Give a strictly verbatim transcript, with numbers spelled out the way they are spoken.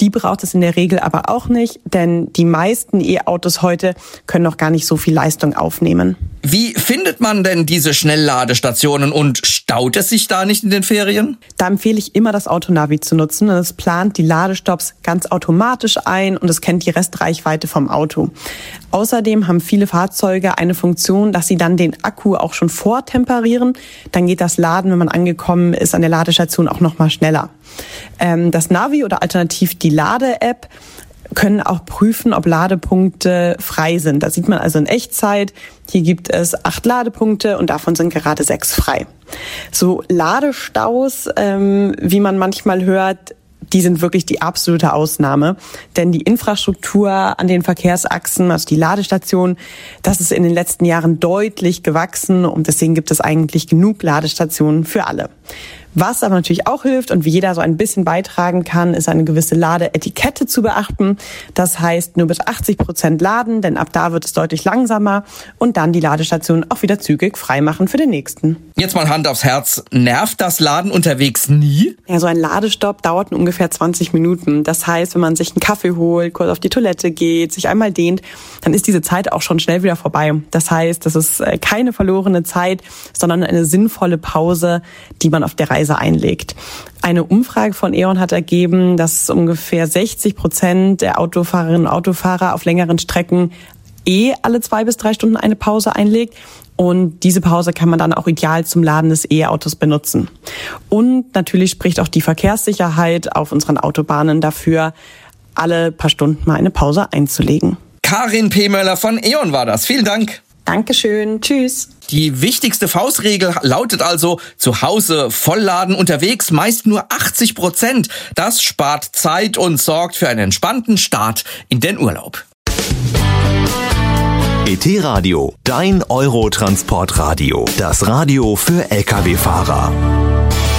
Die braucht es in der Regel aber auch nicht, denn die meisten E-Autos heute können noch gar nicht so viel Leistung aufnehmen. Wie findet man denn diese Schnellladestationen und staut es sich da nicht in den Ferien? Da empfehle ich immer, das Autonavi zu nutzen. Es plant die Ladestops ganz automatisch ein und es kennt die Restreichweite vom Auto. Außerdem haben viele Fahrzeuge eine Funktion, dass sie dann den Akku auch schon vortemperieren. Dann geht das Laden, wenn man angekommen ist, an der Ladestation auch noch mal schneller. Ähm, das Navi oder alternativ die Lade-App können auch prüfen, ob Ladepunkte frei sind. Da sieht man also in Echtzeit, hier gibt es acht Ladepunkte und davon sind gerade sechs frei. So Ladestaus, ähm, wie man manchmal hört, die sind wirklich die absolute Ausnahme. Denn die Infrastruktur an den Verkehrsachsen, also die Ladestation, das ist in den letzten Jahren deutlich gewachsen und deswegen gibt es eigentlich genug Ladestationen für alle. Was aber natürlich auch hilft und wie jeder so ein bisschen beitragen kann, ist eine gewisse Ladeetikette zu beachten. Das heißt, nur bis achtzig Prozent laden, denn ab da wird es deutlich langsamer und dann die Ladestation auch wieder zügig freimachen für den nächsten. Jetzt mal Hand aufs Herz. Nervt das Laden unterwegs nie? Ja, so ein Ladestopp dauert nur ungefähr zwanzig Minuten. Das heißt, wenn man sich einen Kaffee holt, kurz auf die Toilette geht, sich einmal dehnt, dann ist diese Zeit auch schon schnell wieder vorbei. Das heißt, das ist keine verlorene Zeit, sondern eine sinnvolle Pause, die man auf der Reise einlegt. Eine Umfrage von E.ON hat ergeben, dass ungefähr sechzig Prozent der Autofahrerinnen und Autofahrer auf längeren Strecken eh alle zwei bis drei Stunden eine Pause einlegt. Und diese Pause kann man dann auch ideal zum Laden des E-Autos benutzen. Und natürlich spricht auch die Verkehrssicherheit auf unseren Autobahnen dafür, alle paar Stunden mal eine Pause einzulegen. Karin P. Möller von E.ON war das. Vielen Dank. Dankeschön. Tschüss. Die wichtigste Faustregel lautet also, zu Hause vollladen, unterwegs meist nur achtzig Prozent. Das spart Zeit und sorgt für einen entspannten Start in den Urlaub. E T-Radio, dein Eurotransportradio. Das Radio für L K W-Fahrer.